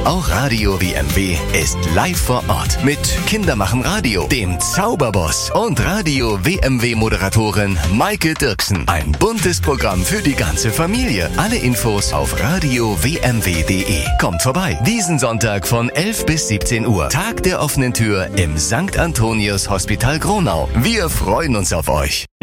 Auch Radio WMW ist live vor Ort mit Kinder machen Radio, dem Zauberboss und Radio WMW-Moderatorin Maike Dirksen. Ein buntes Programm für die ganze Familie. Alle Infos auf radiowmw.de. Kommt vorbei. Diesen Sonntag von 11 bis 17 Uhr. Tag der offenen Tür im St. Antonius Hospital Gronau. Wir freuen uns auf euch.